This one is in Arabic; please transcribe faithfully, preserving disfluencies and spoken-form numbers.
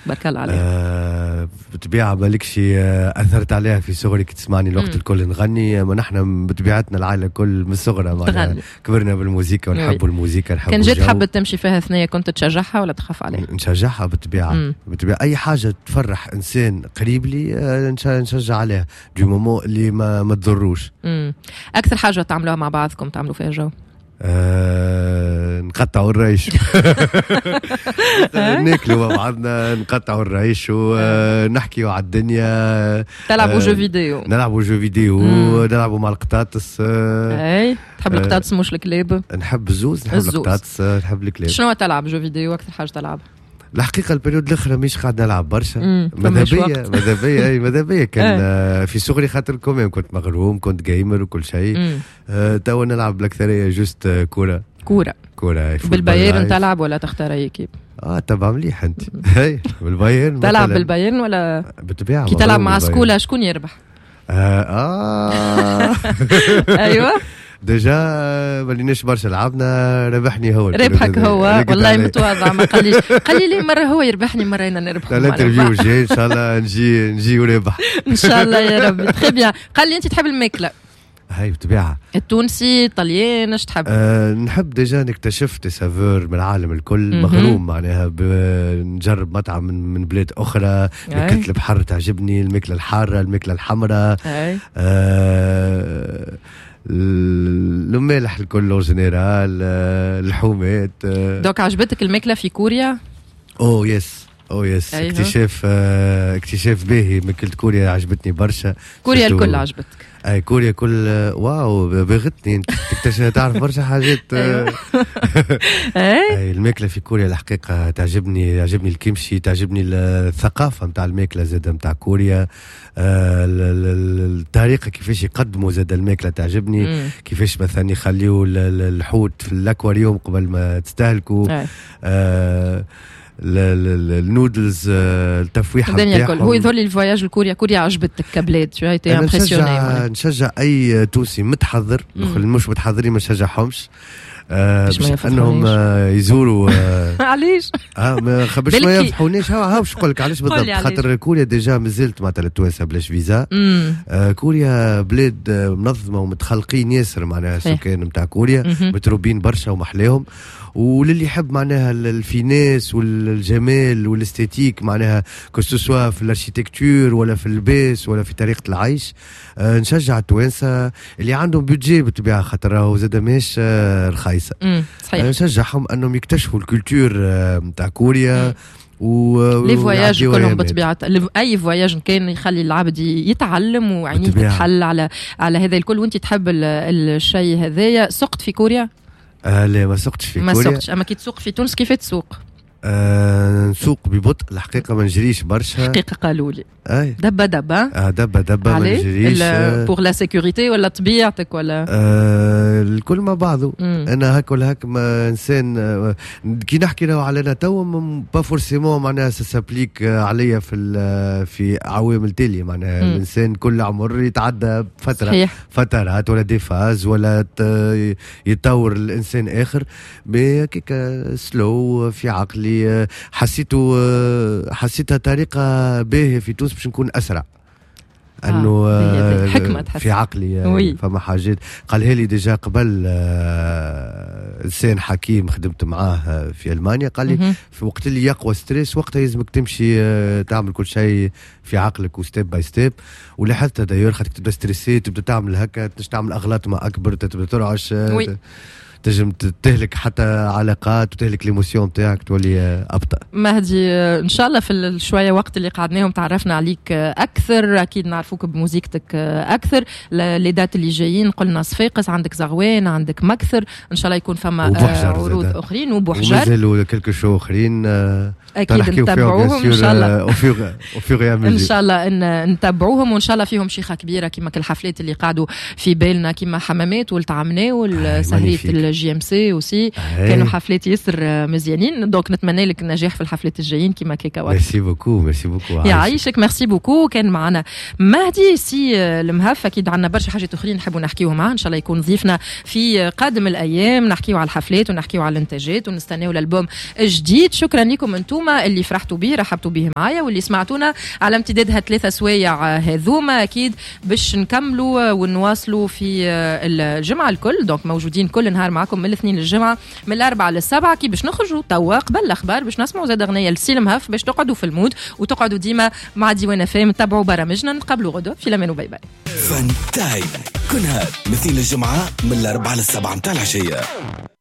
بارك الله عليك. آه بطبيعة بالكش أثرت عليها في صغري كي تسمعني الوقت الكل نغني. ما نحن بطبيعتنا العائلة كل من صغرنا كبرنا بالموسيقى ونحبوا الموسيقى نحبوا. كان جيت حابة تمشي فيها ثنية كنت تشجعها ولا تخاف عليها؟ نشجعها بطبيعة. بطبيعة أي حاجة تفرح إنسان قريب لي نشجع عليها دو مومون اللي ما ما تضروش. أكثر حاجة تعملوها مع بعضكم تعملوا فيها جو؟ آه، نقطعوا الريش. ناكلوا مع بعضنا نقطعوا الريش ونحكيوا على الدنيا. تلعبوا جو فيديو؟ نلعبوا جو فيديو نلعبوا مع القطاطس. اي تحب القطاطس مش الكلاب؟ نحب الزوز نحب القطاطس نحب الكلاب. شنو تلعب جو فيديو أكثر حاجة تلعب؟ الحقيقة البريود الأخرى مش قاعد نلعب برشا. ماذا بيا ماذا بيا أي ماذا بيا كان في صغري خاطر كوميم كنت مغروم كنت جيمر وكل شيء. آه توا نلعب بالأكثرية جوست كورة كورة كورة. بالبايرن تلعب ولا تختار أي كيب؟ اه تبع مليح انت. هي بالبايرن تلعب بالبايرن ولا بالطبيعة كي تلعب مع سكولا شكون يربح؟ اه, آه. ايوه ديجا ماليناش برشا لعبنا ربحني هو. ربحك هو والله متواضع ما قال لي قال لي مرة هو يربحني مرة أنا نربح. الانترفيو جاي إن شاء الله نجي نجي وربح إن شاء الله يا ربي. تخي بيان. قال لي أنت تحب الماكلة؟ هاي بطبيعة التونسي طليان ايش تحب؟ أه نحب ديجا اكتشفت سافور من العالم الكل. مغروم معناها نجرب مطعم من, من بلاد أخرى. ماكلة البحر تعجبني الماكلة الحارة الماكلة الحمراء. أه المالح الكل أو جنرال اللحومات. دوك عجبتك الماكلة في كوريا؟ أوه يس أوه يس أيوه. اكتشاف اه اكتشاف باهي ماكلة كوريا عجبتني برشا. كوريا الكل عجبتك؟ اي كوريا كل واو بغتني انت تكتشف تعرف برشا حاجات. اي الماكله في كوريا الحقيقه تعجبني يعجبني الكيمشي تعجبني الثقافه نتاع الماكله زاده نتاع كوريا. الطريقه كيفاش يقدموا زاده الماكله تعجبني. كيفاش مثلا يخليوا الحوت في الاكواريوم قبل ما تستهلكوا. النودلز التفويحه الدنيا الكل. هو يظل الفواياج لكوريا كوريا عجبتك كبلاد شو هاي تي امبرسيوني؟ نشجع اي تونسي متحضر مش متحضرين ما نشجعهمش. آه باش انهم آه يزوروا. آه علاش؟ اه باش ما يفحونيش. ها باش نقول لك علاش بالضبط. خاطر كوريا ديجا مازلت معناتها التوانسه بلاش فيزا. آه كوريا بلاد منظمه ومتخلقين ياسر معناها السكان نتاع كوريا متروبين برشا ومحلاهم. وللي يحب معناها الفيناس والجمال والاستيتيك معناها كوستوسوا في الاركيتكتور ولا في اللباس ولا في طريقه العيش. آه نشجع التوانسه اللي عندهم بيدجي بالطبيعه خاطر راهو زاد ماهيش آه رخيصه. صحيح. آه نشجعهم انهم يكتشفوا الكولتور نتاع آه كوريا. و لي فواياج كلهم بطبيعه اي فواياج كان يخلي العبد يتعلم وعينيه تتحل على على هذا الكل. وانت تحب الشيء هذايا. سقت في كوريا؟ آه لا ما سقتش في ما كوريا. ما سقتش. اما كي تسوق في تونس كيف تسوق؟ آه نسوق ببطء الحقيقه ما نجريش برشا. حقيقه قالوا لي اي دبه دبه. اه دبه دبه ما نجريش. بور لا سيكوريتي ولا طبيعتك ولا آه الكل مع بعضه. مم. انا هاك ولا هاك ما انسان آه كي نحكي له على انا تو با فورسيمون معناها سابليك عليا في في عوامل تاليه معناها. مم. الانسان كل عمر يتعدى فتره صحيح. فترات ولا دي فاز ولا يتطور الانسان اخر. بهيك سلو في عقلي حسيته حسيتها طريقه باهيه في تونس باش نكون اسرع. آه انه آه حكمة في عقلي وي. فما حاجات قالها لي ديجا قبل. آه انسان حكيم خدمت معاه في المانيا قال لي في وقت اللي يقوى ستريس وقتها يلزمك تمشي آه تعمل كل شيء في عقلك وستيب باي ستيب. ولاحظتها دايور خاطر تبدا ستريسي تبدا تعمل هكا تنجم تعمل اغلاط ما اكبر تبدا ترعش. آه تنجم تهلك حتى علاقات وتهلك ليموسيون تاعك تولي ابطا. مهدي ان شاء الله في الشويه وقت اللي قعدناهم تعرفنا عليك اكثر. اكيد نعرفوك بموسيقتك اكثر. لي دات اللي جايين قلنا صفاقس عندك زغوان عندك مكثر ان شاء الله يكون فما عروض اخرين وبوحجر ومازالوا كلكو شو اخرين. اكيد نتابعوهم ان شاء الله ان شاء الله ان نتابعوهم وان شاء الله فيهم شيخه كبيره كما الحفلات اللي قعدوا في بالنا كما حمامات والتعمناه والسهريه الجي ام سي اوسي كانوا حفلات ياسر مزيانين. دونك نتمنى لك النجاح في الحفلات الجايين كيما كيكا. ميرسي بوكو ميرسي بوكو يعيشك. ميرسي بوكو. كان معنا مهدي سي المهف. اكيد عندنا برشا حاجات اخرين نحبوا نحكيوها معاه ان شاء الله يكون ضيفنا في قادم الايام، نحكيو على الحفلات ونحكيو على الانتاجات ونستناو الالبوم جديد. شكرا لكم انتم اللي فرحتوا به رحبتوا به معايا واللي سمعتونا على امتداد هالثلاثه سوايع هذوما. اكيد باش نكملوا ونواصلوا في الجمعه الكل. دونك موجودين كل نهار معكم من الاثنين للجمعه من الاربعه للسبعه كي باش نخرجوا توا قبل الاخبار باش نسمعوا زاد اغنيه لسيلم هاف باش تقعدوا في المود وتقعدوا ديما مع ديوان فام. تابعوا برامجنا. نقابلوا غدوه في الامان وباي باي. فان تايم كل نهار مثل الجمعه من الاربعه للسبعه متاع العشيه.